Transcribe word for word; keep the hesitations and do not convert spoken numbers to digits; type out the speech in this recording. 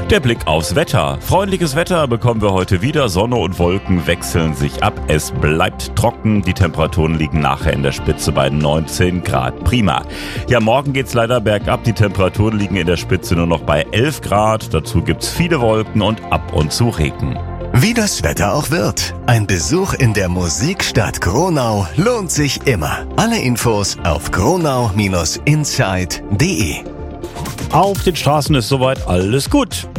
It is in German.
Der Blick aufs Wetter. Freundliches Wetter bekommen wir heute wieder. Sonne und Wolken wechseln sich ab. Es bleibt trocken. Die Temperaturen liegen nachher in der Spitze bei neunzehn Grad. Prima. Ja, morgen geht's leider bergab. Die Temperaturen liegen in der Spitze nur noch bei elf Grad. Dazu gibt's viele Wolken und ab und zu Regen. Wie das Wetter auch wird, ein Besuch in der Musikstadt Gronau lohnt sich immer. Alle Infos auf gronau Bindestrich inside punkt de. Auf den Straßen ist soweit alles gut.